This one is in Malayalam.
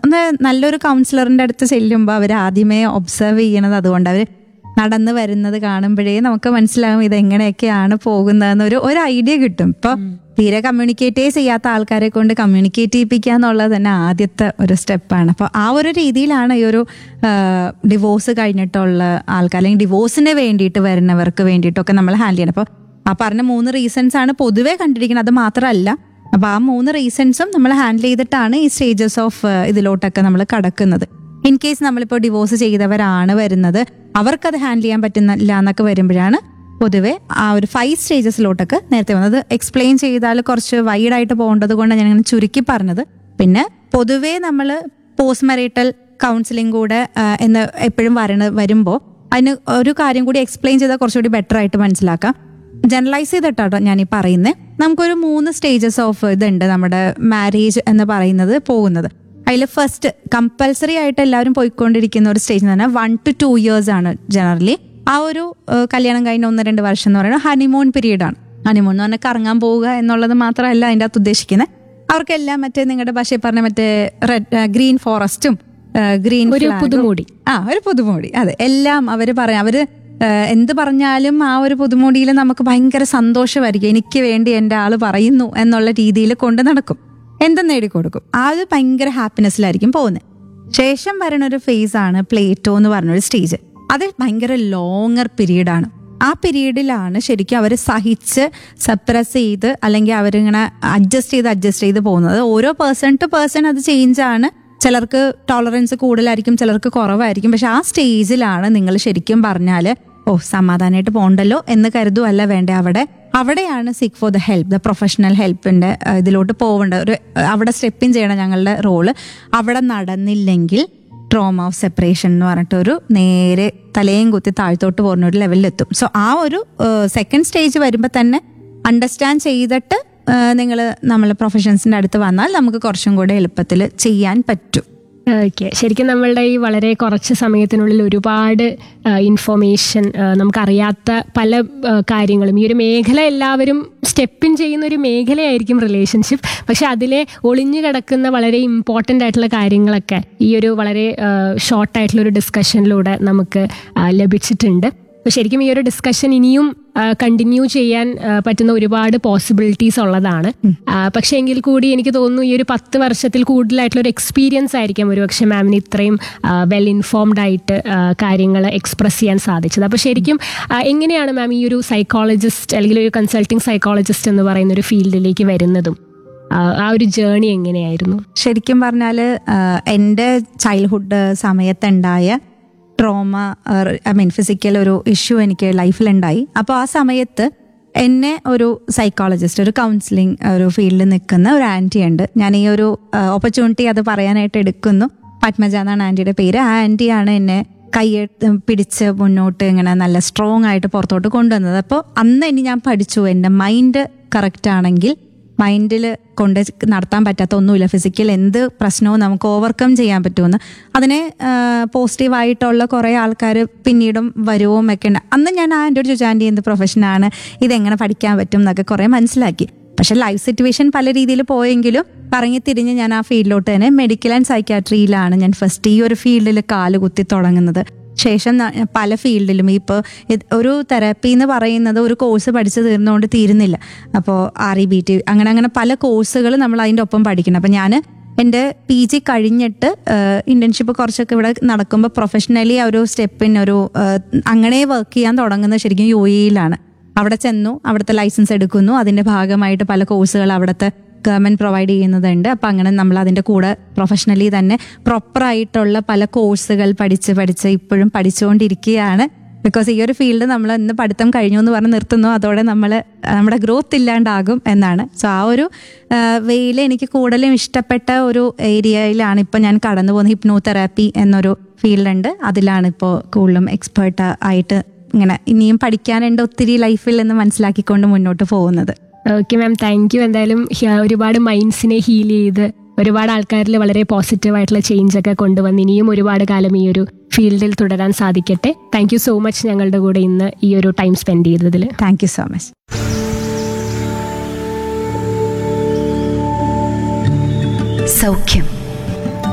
ഒന്ന് നല്ലൊരു കൗൺസിലറിൻ്റെ അടുത്ത് ചെല്ലുമ്പോൾ അവർ ആദ്യമേ ഒബ്സർവ് ചെയ്യണത് അതുകൊണ്ട് അവർ നടന്നു വരുന്നത് കാണുമ്പോഴേ നമുക്ക് മനസ്സിലാകും ഇതെങ്ങനെയൊക്കെയാണ് പോകുന്നതെന്ന് ഒരു ഐഡിയ കിട്ടും. ഇപ്പോൾ തീരെ കമ്മ്യൂണിക്കേറ്റേ ചെയ്യാത്ത ആൾക്കാരെ കൊണ്ട് കമ്മ്യൂണിക്കേറ്റ് ചെയ്യിപ്പിക്കുക എന്നുള്ളത് തന്നെ ആദ്യത്തെ ഒരു സ്റ്റെപ്പാണ്. അപ്പോൾ ആ ഒരു രീതിയിലാണ് ഈ ഒരു ഡിവോഴ്സ് കഴിഞ്ഞിട്ടുള്ള ആൾക്കാർ അല്ലെങ്കിൽ ഡിവോഴ്സിന് വേണ്ടിയിട്ട് വരുന്നവർക്ക് വേണ്ടിയിട്ടൊക്കെ നമ്മൾ ഹാൻഡിൽ ചെയ്യണം. അപ്പോൾ ആ പറഞ്ഞ 3 റീസൺസ് ആണ് പൊതുവേ കണ്ടിരിക്കുന്നത്. അത് മാത്രമല്ല, അപ്പോൾ ആ 3 റീസൺസും നമ്മൾ ഹാൻഡിൽ ചെയ്തിട്ടാണ് ഈ സ്റ്റേജസ് ഓഫ് ഇതിലോട്ടൊക്കെ നമ്മൾ കടക്കുന്നത്. ഇൻ കേസ് നമ്മളിപ്പോൾ ഡിവോഴ്സ് ചെയ്തവരാണ് വരുന്നത്, അവർക്കത് ഹാൻഡിൽ ചെയ്യാൻ പറ്റുന്നില്ല എന്നൊക്കെ വരുമ്പോഴാണ് പൊതുവെ ആ ഒരു 5 സ്റ്റേജസിലോട്ടൊക്കെ നേരത്തെ വന്നത്. എക്സ്പ്ലെയിൻ ചെയ്താൽ കുറച്ച് വൈഡായിട്ട് പോകേണ്ടത് കൊണ്ടാണ് ഞാൻ ചുരുക്കി പറഞ്ഞത്. പിന്നെ പൊതുവേ നമ്മൾ പോസ്റ്റ് മരീറ്റൽ കൗൺസിലിംഗ് കൂടെ എന്ന് എപ്പോഴും വരുമ്പോൾ അതിന് ഒരു കാര്യം കൂടി എക്സ്പ്ലെയിൻ ചെയ്താൽ കുറച്ചുകൂടി ബെറ്റർ ആയിട്ട് മനസ്സിലാക്കാം. ജനറലൈസ് ചെയ്തിട്ടാട്ടോ ഞാൻ ഈ പറയുന്നത്. നമുക്കൊരു 3 സ്റ്റേജസ് ഓഫ് ഇതുണ്ട് നമ്മുടെ മാരേജ് എന്ന് പറയുന്നത് പോകുന്നത്. അതിൽ ഫസ്റ്റ് കമ്പൽസറി ആയിട്ട് എല്ലാവരും പോയിക്കൊണ്ടിരിക്കുന്ന ഒരു സ്റ്റേജ് എന്ന് പറഞ്ഞാൽ 1 to 2 years ആണ് ജനറലി. ആ ഒരു കല്യാണം കഴിഞ്ഞ 1-2 വർഷം എന്ന് പറയുന്നത് ഹണിമൂൺ പീരീഡ് ആണ്. ഹണിമൂൺ എന്ന് പറഞ്ഞാൽ കറങ്ങാൻ പോവുക എന്നുള്ളത് മാത്രമല്ല അതിൻ്റെ അകത്ത് ഉദ്ദേശിക്കുന്നത്. അവർക്കെല്ലാം മറ്റേ നിങ്ങളുടെ ഭാഷയിൽ പറഞ്ഞ മറ്റേ ഗ്രീൻ ഫോറസ്റ്റും ഗ്രീൻ ഒരു പുതുമോടി ഒരു പുതുമോടി, അതെ, എല്ലാം അവർ പറയാം. അവര് എന്ത് പറഞ്ഞാലും ആ ഒരു പുതുമോടിയിൽ നമുക്ക് ഭയങ്കര സന്തോഷമായിരിക്കും. എനിക്ക് വേണ്ടി എൻ്റെ ആള് പറയുന്നു എന്നുള്ള രീതിയിൽ കൊണ്ട് നടക്കും, എന്തും നേടിക്കൊടുക്കും. ആ ഒരു ഭയങ്കര ഹാപ്പിനെസ്സിലായിരിക്കും പോകുന്നത്. ശേഷം വരുന്ന ഒരു ഫേസ് ആണ് പ്ലേറ്റോ എന്ന് പറഞ്ഞൊരു സ്റ്റേജ്. അത് ഭയങ്കര ലോങ്ങർ പീരീഡാണ്. ആ പീരീഡിലാണ് ശരിക്കും അവർ സഹിച്ച് സപ്രസ് ചെയ്ത് അല്ലെങ്കിൽ അവരിങ്ങനെ അഡ്ജസ്റ്റ് ചെയ്ത് പോകുന്നത്. ഓരോ പേഴ്സൺ ടു പേഴ്സൺ അത് ചേഞ്ച് ആണ്. ചിലർക്ക് ടോളറൻസ് കൂടുതലായിരിക്കും, ചിലർക്ക് കുറവായിരിക്കും. പക്ഷെ ആ സ്റ്റേജിലാണ് നിങ്ങൾ ശരിക്കും പറഞ്ഞാൽ സമാധാനമായിട്ട് പോകണ്ടല്ലോ എന്ന് കരുതുമല്ല വേണ്ടേ. അവിടെയാണ് seek for the help, the professional ഹെൽപ്പിന്റെ ഇതിലോട്ട് പോവേണ്ട ഒരു അവിടെ സ്റ്റെപ്പ് ഇൻ ചെയ്യണം ഞങ്ങളുടെ റോള്. അവിടെ നടന്നില്ലെങ്കിൽ ട്രോമ ഓഫ് സെപ്പറേഷൻ എന്ന് പറഞ്ഞിട്ടൊരു നേരെ തലയും കുത്തി താഴ്ത്തോട്ട് പോകുന്ന ഒരു ലെവലിലെത്തും. സോ ആ ഒരു സെക്കൻഡ് സ്റ്റേജ് വരുമ്പോൾ തന്നെ അണ്ടർസ്റ്റാൻഡ് ചെയ്തിട്ട് നമ്മൾ പ്രൊഫഷൻസിന്റെ അടുത്ത് വന്നാൽ നമുക്ക് കുറച്ചും കൂടെ എളുപ്പത്തിൽ ചെയ്യാൻ പറ്റും. ഓക്കെ, ശരിക്കും നമ്മളുടെ ഈ വളരെ കുറച്ച് സമയത്തിനുള്ളിൽ ഒരുപാട് ഇൻഫോർമേഷൻ, നമുക്കറിയാത്ത പല കാര്യങ്ങളും, ഈ ഒരു മേഖല എല്ലാവരും സ്റ്റെപ്പിൻ ചെയ്യുന്ന ഒരു മേഖലയായിരിക്കും റിലേഷൻഷിപ്പ്. പക്ഷെ അതിലെ ഒളിഞ്ഞു കിടക്കുന്ന വളരെ ഇമ്പോർട്ടൻ്റ് ആയിട്ടുള്ള കാര്യങ്ങളൊക്കെ ഈ ഒരു വളരെ ഷോർട്ടായിട്ടുള്ള ഒരു ഡിസ്കഷനിലൂടെ നമുക്ക് ലഭിച്ചിട്ടുണ്ട്. അപ്പോൾ ശരിക്കും ഈ ഒരു ഡിസ്കഷൻ ഇനിയും കണ്ടിന്യൂ ചെയ്യാൻ പറ്റുന്ന ഒരുപാട് പോസിബിലിറ്റീസ് ഉള്ളതാണ്. പക്ഷെ എങ്കിൽ കൂടി എനിക്ക് തോന്നുന്നു ഈ ഒരു 10 വർഷത്തിൽ കൂടുതലായിട്ടുള്ള ഒരു എക്സ്പീരിയൻസ് ആയിരിക്കും ഒരുപക്ഷെ മാമിന് ഇത്രയും വെൽ ഇൻഫോംഡ് ആയിട്ട് കാര്യങ്ങൾ എക്സ്പ്രസ് ചെയ്യാൻ സാധിച്ചത്. അപ്പോൾ ശരിക്കും എങ്ങനെയാണ് മാം ഈ ഒരു സൈക്കോളജിസ്റ്റ് അല്ലെങ്കിൽ ഒരു കൺസൾട്ടിങ് സൈക്കോളജിസ്റ്റ് എന്ന് പറയുന്ന ഒരു ഫീൽഡിലേക്ക് വരുന്നതും ആ ഒരു ജേർണി എങ്ങനെയായിരുന്നു? ശരിക്കും പറഞ്ഞാൽ എൻ്റെ ചൈൽഡ്ഹുഡ് സമയത്തുണ്ടായ ട്രോമ, ഫിസിക്കൽ ഒരു ഇഷ്യൂ എനിക്ക് ലൈഫിലുണ്ടായി. അപ്പോൾ ആ സമയത്ത് എന്നെ ഒരു സൈക്കോളജിസ്റ്റ്, ഒരു കൗൺസിലിംഗ് ഒരു ഫീൽഡിൽ നിൽക്കുന്ന ഒരു ആൻറ്റി ഉണ്ട്. ഞാൻ ഈ ഒരു ഓപ്പർച്യൂണിറ്റി അത് പറയാനായിട്ട് എടുക്കുന്നു. പത്മജ എന്നാണ് ആൻറ്റിയുടെ പേര്. ആ ആൻറ്റിയാണ് എന്നെ പിടിച്ച് മുന്നോട്ട് ഇങ്ങനെ നല്ല സ്ട്രോങ് ആയിട്ട് പുറത്തോട്ട് കൊണ്ടുവന്നത്. അപ്പോൾ അന്ന് ഞാൻ പഠിച്ചു എൻ്റെ മൈൻഡ് കറക്റ്റ് ആണെങ്കിൽ മൈൻഡിൽ കൊണ്ട് നടത്താൻ പറ്റാത്ത ഒന്നുമില്ല. ഫിസിക്കൽ എന്ത് പ്രശ്നവും നമുക്ക് ഓവർകം ചെയ്യാൻ പറ്റുമെന്ന്. അതിനെ പോസിറ്റീവായിട്ടുള്ള കുറേ ആൾക്കാർ പിന്നീടും വരുവും ഒക്കെ ഉണ്ട്. അന്ന് ഞാൻ ആൻറ്റിയോട് ചോദിച്ചു, ആൻറ്റി എന്ത് പ്രൊഫഷനാണ്, ഇതെങ്ങനെ പഠിക്കാൻ പറ്റും എന്നൊക്കെ കുറേ മനസ്സിലാക്കി. പക്ഷെ ലൈഫ് സിറ്റുവേഷൻ പല രീതിയിൽ പോയെങ്കിലും കറങ്ങി തിരിഞ്ഞ് ഞാൻ ആ ഫീൽഡിലോട്ട് തന്നെ മെഡിക്കൽ ആൻഡ് സൈക്യാട്രിയിലാണ് ഞാൻ ഫസ്റ്റ് ഈ ഒരു ഫീൽഡിൽ കാലുകുത്തി തുടങ്ങുന്നത്. ശേഷം പല ഫീൽഡിലും ഇപ്പോൾ ഒരു തെറാപ്പി എന്ന് പറയുന്നത് ഒരു കോഴ്സ് പഠിച്ച് തീർന്നുകൊണ്ട് തീരുന്നില്ല. അപ്പോൾ REBT അങ്ങനെ പല കോഴ്സുകൾ നമ്മൾ അതിൻ്റെ ഒപ്പം പഠിക്കണം. അപ്പം ഞാൻ എൻ്റെ PG കഴിഞ്ഞിട്ട് ഇന്റേൺഷിപ്പ് കുറച്ചൊക്കെ ഇവിടെ നടക്കുമ്പോൾ പ്രൊഫഷണലി ഒരു സ്റ്റെപ്പിന് അങ്ങനെ വർക്ക് ചെയ്യാൻ തുടങ്ങുന്നത് ശരിക്കും UAE-യിലാണ്. അവിടെ ചെന്നു, അവിടുത്തെ ലൈസൻസ് എടുക്കുന്നു. അതിൻ്റെ ഭാഗമായിട്ട് പല കോഴ്സുകൾ അവിടുത്തെ ഗവൺമെന്റ് പ്രൊവൈഡ് ചെയ്യുന്നതുണ്ട്. അപ്പം അങ്ങനെ നമ്മൾ അതിൻ്റെ കൂടെ പ്രൊഫഷണലി തന്നെ പ്രോപ്പറായിട്ടുള്ള പല കോഴ്സുകൾ പഠിച്ച് ഇപ്പോഴും പഠിച്ചുകൊണ്ടിരിക്കുകയാണ്. ബിക്കോസ് ഈ ഒരു ഫീൽഡ് നമ്മൾ ഇന്ന് പഠിത്തം കഴിഞ്ഞു എന്ന് പറഞ്ഞ് നിർത്തുന്നു, അതോടെ നമ്മുടെ ഗ്രോത്ത് ഇല്ലാണ്ടാകും എന്നാണ്. സോ ആ ഒരു വേയിൽ എനിക്ക് കൂടുതലും ഇഷ്ടപ്പെട്ട ഒരു ഏരിയയിലാണ് ഇപ്പോൾ ഞാൻ കടന്നു പോകുന്നത്. ഹിപ്നോതെറാപ്പി എന്നൊരു ഫീൽഡുണ്ട്, അതിലാണ് ഇപ്പോൾ കൂടുതലും എക്സ്പേർട്ട് ആയിട്ട് ഇങ്ങനെ ഇനിയും പഠിക്കാനുണ്ട് ഒത്തിരി ലൈഫിൽ എന്ന് മനസ്സിലാക്കിക്കൊണ്ട് മുന്നോട്ട് പോകുന്നത്. Okay ma'am, thank you. എന്തായാലും ഒരുപാട് മൈൻഡ്സിനെ ഹീൽ ചെയ്ത് ഒരുപാട് ആൾക്കാരിൽ വളരെ പോസിറ്റീവായിട്ടുള്ള ചേഞ്ച് ഒക്കെ കൊണ്ടുവന്ന് ഇനിയും ഒരുപാട് കാലം ഈ ഒരു ഫീൽഡിൽ തുടരാൻ സാധിക്കട്ടെ. താങ്ക് യു സോ മച്ച് ഞങ്ങളുടെ കൂടെ ഇന്ന് ഈ ഒരു ടൈം സ്പെൻഡ് ചെയ്തതിൽ. Thank you so much. സൗഖ്യം.